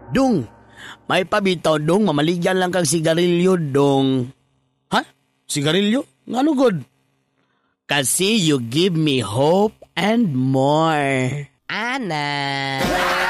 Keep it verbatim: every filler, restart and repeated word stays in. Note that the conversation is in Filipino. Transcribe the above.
Dong, may pabitaw dong, mamaligyan lang kang sigarilyo dong. Ha? Sigarilyo? Nga lugod? Kasi you give me hope and more. Ana.